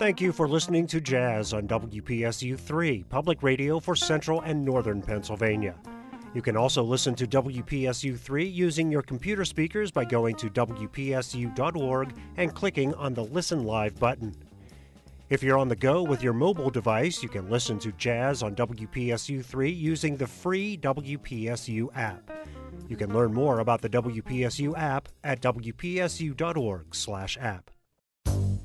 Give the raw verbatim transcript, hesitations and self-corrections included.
Thank you for listening to Jazz on W P S U three, public radio for central and northern Pennsylvania. You can also listen to W P S U three using your computer speakers by going to W P S U dot org and clicking on the Listen Live button. If you're on the go with your mobile device, you can listen to Jazz on W P S U three using the free W P S U app. You can learn more about the W P S U app at W P S U dot org slash app.